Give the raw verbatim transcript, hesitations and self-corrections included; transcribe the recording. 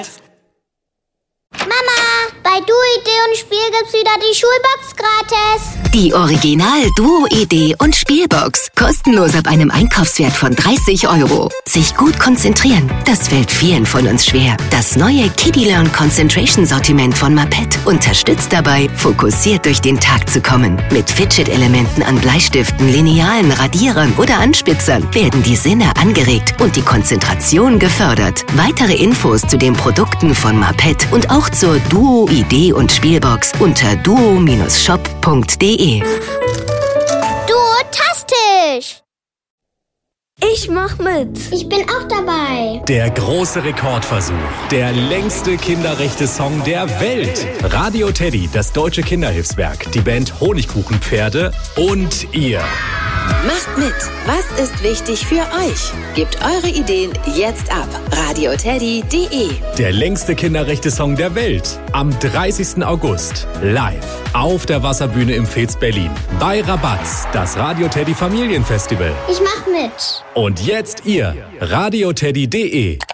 Mama, bei Duo, Idee und Spiel gibt's wieder die Schulbox gratis. Die Original Duo, Idee und Spielbox. Kostenlos ab einem Einkaufswert von dreißig Euro. Sich gut konzentrieren, das fällt vielen von uns schwer. Das neue Kiddie Learn Concentration Sortiment von Mapet unterstützt dabei, fokussiert durch den Tag zu kommen. Mit Fidget-Elementen an Bleistiften, Linealen, Radierern oder Anspitzern werden die Sinne angeregt und die Konzentration gefördert. Weitere Infos zu den Produkten von Mapet und auch zur Duo, Idee und Spielbox unter duo Bindestrich shop punkt de. Duotastisch! Ich mach mit. Ich bin auch dabei. Der große Rekordversuch. Der längste Kinderrechte-Song der Welt. Radio Teddy, das deutsche Kinderhilfswerk, die Band Honigkuchenpferde und ihr. Macht mit. Was ist wichtig für euch? Gebt eure Ideen jetzt ab. radio teddy punkt de. Der längste Kinderrechte-Song der Welt. Am dreißigsten August. Live. Auf der Wasserbühne im Fez Berlin. Bei Rabatz. Das Radio Teddy Familienfestival. Ich mach mit. Und jetzt ihr. radio teddy punkt de.